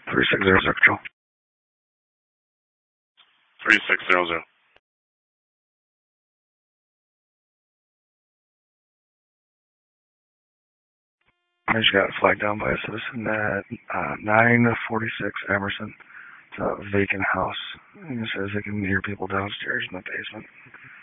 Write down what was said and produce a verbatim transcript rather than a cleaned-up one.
three six zero zero, control. three six zero zero. I just got flagged down by a citizen at uh, nine forty-six Emerson. It's a vacant house. And it says they can hear people downstairs in the basement.